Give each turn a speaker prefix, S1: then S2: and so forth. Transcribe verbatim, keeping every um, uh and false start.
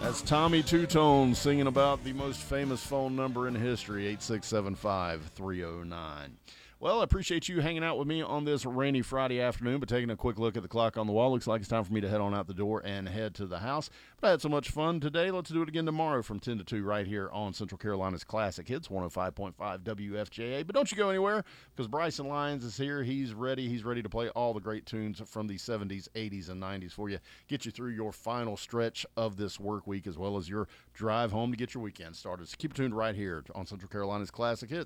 S1: That's Tommy Two-Tone singing about the most famous phone number in history, eight six seven five, three oh nine. Well, I appreciate you hanging out with me on this rainy Friday afternoon, but taking a quick look at the clock on the wall. Looks like it's time for me to head on out the door and head to the house. But I had so much fun today. Let's do it again tomorrow from ten to two right here on Central Carolina's Classic Hits, one oh five point five W F J A. But don't you go anywhere, because Bryson Lyons is here. He's ready. He's ready to play all the great tunes from the seventies, eighties, and nineties for you. Get you through your final stretch of this work week, as well as your drive home to get your weekend started. So keep tuned right here on Central Carolina's Classic Hits.